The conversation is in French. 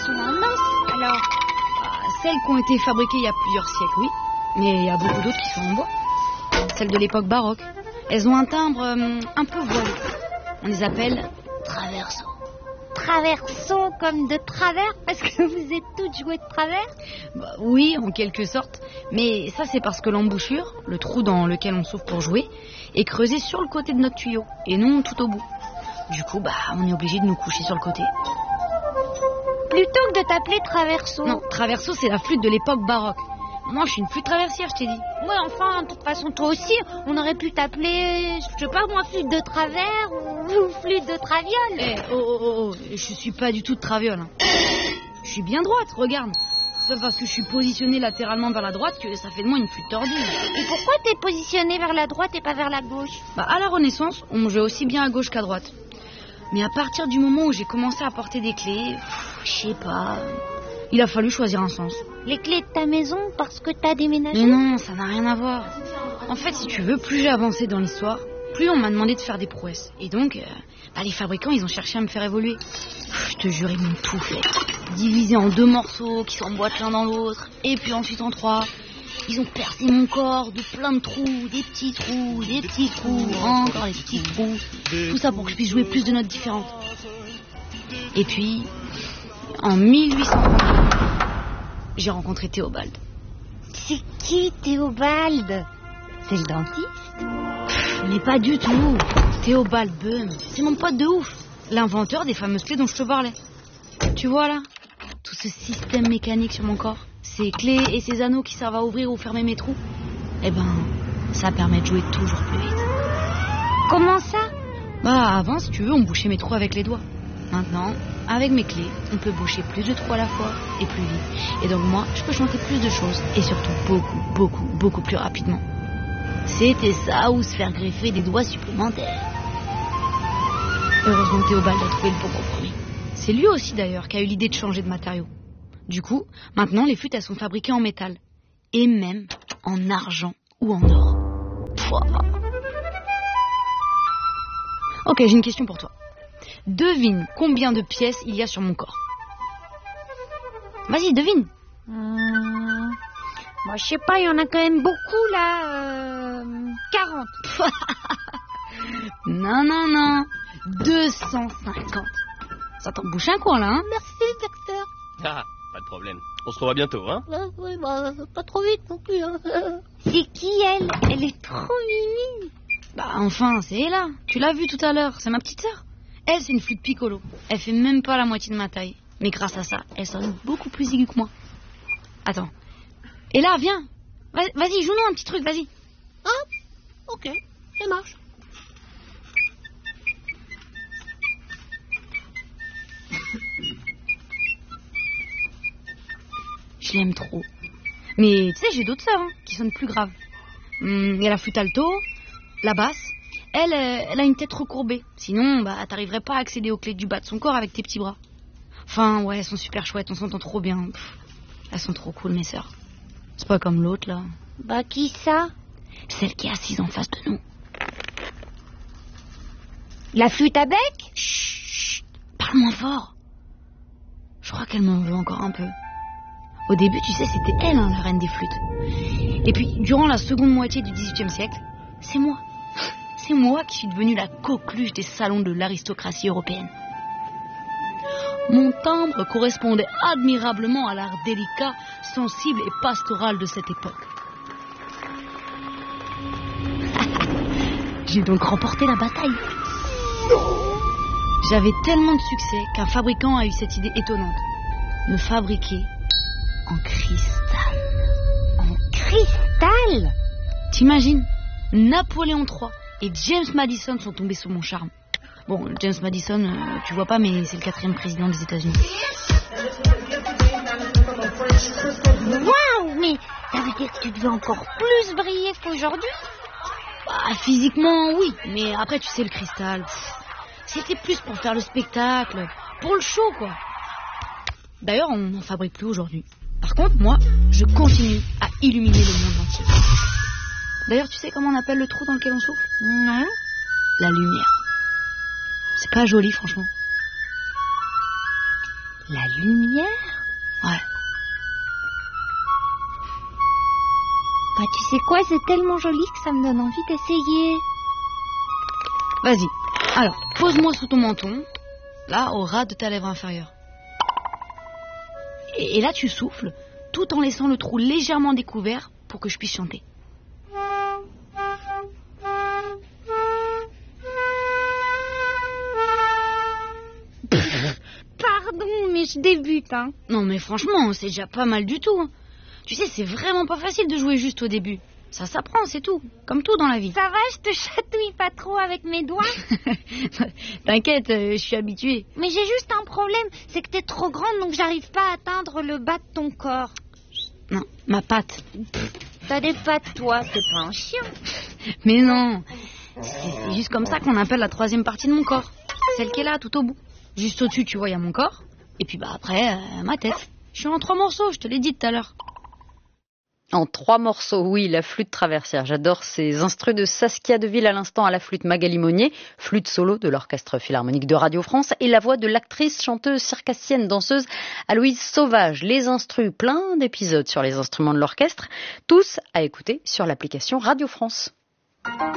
sont en os, alors. Celles qui ont été fabriquées il y a plusieurs siècles, oui. Mais il y a beaucoup d'autres qui sont en bois. Celles de l'époque baroque. Elles ont un timbre un peu voilé. On les appelle traverso. Traverso comme de travers, parce que vous êtes toutes jouées de travers? Oui, en quelque sorte. Mais ça, c'est parce que l'embouchure, le trou dans lequel on s'ouvre pour jouer, est creusé sur le côté de notre tuyau, et non tout au bout. Du coup, on est obligé de nous coucher sur le côté. Plutôt que de t'appeler traverso. Non, traverso, c'est la flûte de l'époque baroque. Moi, je suis une flûte traversière, je t'ai dit. Ouais, enfin, de toute façon, toi aussi, on aurait pu t'appeler, je sais pas moi, flûte de travers ou flûte de traviole. Oh, je suis pas du tout de traviole. Hein. Je suis bien droite, regarde. C'est pas parce que je suis positionnée latéralement vers la droite que ça fait de moi une flûte tordue. Et pourquoi t'es positionnée vers la droite et pas vers la gauche? À la Renaissance, on jouait aussi bien à gauche qu'à droite. Mais à partir du moment où j'ai commencé à porter des clés, je sais pas, il a fallu choisir un sens. Les clés de ta maison parce que t'as déménagé? Mais non, ça n'a rien à voir. En fait, si tu veux, plus j'ai avancé dans l'histoire, plus on m'a demandé de faire des prouesses. Et donc, les fabricants, ils ont cherché à me faire évoluer. Je te jure, ils m'ont tout fait. Divisé en 2 morceaux qui s'emboîtent l'un dans l'autre, et puis ensuite en 3. Ils ont percé mon corps de plein de trous, des petits trous, encore des petits trous. Tout ça pour que je puisse jouer plus de notes différentes. Et puis, en 1832, j'ai rencontré Théobald. C'est qui Théobald? C'est le dentiste? Mais pas du tout. Théobald Böhm, c'est mon pote de ouf. L'inventeur des fameuses clés dont je te parlais. Tu vois là, tout ce système mécanique sur mon corps, ces clés et ces anneaux qui servent à ouvrir ou fermer mes trous, ça permet de jouer toujours plus vite. Comment ça? Avant, si tu veux, on bouchait mes trous avec les doigts. Maintenant, avec mes clés, on peut boucher plus de trous à la fois et plus vite. Et donc moi, je peux chanter plus de choses et surtout beaucoup plus rapidement. C'était ça ou se faire greffer des doigts supplémentaires. Heureusement, Théobald a trouvé le bon compromis. C'est lui aussi d'ailleurs qui a eu l'idée de changer de matériau. Du coup, maintenant les flûtes elles sont fabriquées en métal. Et même en argent ou en or. Pouah. Ok, j'ai une question pour toi. Devine combien de pièces il y a sur mon corps. Vas-y, devine. Moi, je sais pas, il y en a quand même beaucoup là. 40. Non. 250. Ça t'en bouche un coin là, hein? Merci, docteur. Ah, pas de problème. On se revoit bientôt, hein? Oui, pas trop vite non plus. Hein. C'est qui elle? Elle est trop mimi. Enfin, c'est Ella. Tu l'as vue tout à l'heure, c'est ma petite sœur. Elle, c'est une flûte piccolo. Elle fait même pas la moitié de ma taille. Mais grâce à ça, elle sonne beaucoup plus aiguë que moi. Attends. Ella, viens. Vas-y, joue-nous un petit truc, vas-y. Ah, ok, ça marche. Je l'aime trop. Mais tu sais, j'ai d'autres sœurs qui sonnent plus graves. Il y a la flûte alto, la basse. Elle a une tête recourbée. Sinon, t'arriverais pas à accéder aux clés du bas de son corps avec tes petits bras. Enfin, ouais, elles sont super chouettes, on s'entend trop bien. Elles sont trop cool, mes sœurs. C'est pas comme l'autre, là. Qui ça? Celle qui est assise en face de nous. La flûte à bec? Chut, parle moins fort. Je crois qu'elle m'en veut encore un peu. Au début, tu sais, c'était elle, la reine des flûtes. Et puis, durant la seconde moitié du XVIIIe siècle, c'est moi. C'est moi qui suis devenue la coqueluche des salons de l'aristocratie européenne. Mon timbre correspondait admirablement à l'art délicat, sensible et pastoral de cette époque. J'ai donc remporté la bataille. J'avais tellement de succès qu'un fabricant a eu cette idée étonnante. Me fabriquer en cristal. En cristal? T'imagines? Napoléon III et James Madison sont tombés sous mon charme. Bon, James Madison, tu vois pas, mais c'est le 4e président des États-Unis. Waouh, mais ça veut dire que tu devais encore plus briller qu'aujourd'hui? Physiquement, oui, mais après, tu sais, le cristal, c'était plus pour faire le spectacle, pour le show, quoi. D'ailleurs, on n'en fabrique plus aujourd'hui. Par contre, moi, je continue à illuminer le monde entier. D'ailleurs, tu sais comment on appelle le trou dans lequel on souffle? Non. La lumière. C'est pas joli, franchement. La lumière? Ouais. Bah tu sais quoi, c'est tellement joli que ça me donne envie d'essayer. Vas-y. Alors, pose-moi sous ton menton, là, au ras de ta lèvre inférieure. Et là, tu souffles, tout en laissant le trou légèrement découvert pour que je puisse chanter. Pardon, mais je débute, hein. Non, mais franchement, c'est déjà pas mal du tout. Hein. Tu sais, c'est vraiment pas facile de jouer juste au début. Ça s'apprend, c'est tout. Comme tout dans la vie. Ça va, je te chatouille pas trop avec mes doigts? T'inquiète, je suis habituée. Mais j'ai juste un problème, c'est que t'es trop grande, donc j'arrive pas à atteindre le bas de ton corps. Non, ma patte. T'as des pattes, toi, t'es pas un chien. Mais non, c'est juste comme ça qu'on appelle la troisième partie de mon corps. Celle qui est là, tout au bout. Juste au-dessus, tu vois, il y a mon corps. Et puis après, ma tête. Je suis en 3 morceaux, je te l'ai dit tout à l'heure. En 3 morceaux, oui, la flûte traversière. J'adore ces instrus de Saskia Deville à l'instant à la flûte Magali Monnier, flûte solo de l'Orchestre Philharmonique de Radio France et la voix de l'actrice, chanteuse, circassienne, danseuse Aloïse Sauvage. Les instrus, plein d'épisodes sur les instruments de l'orchestre, tous à écouter sur l'application Radio France.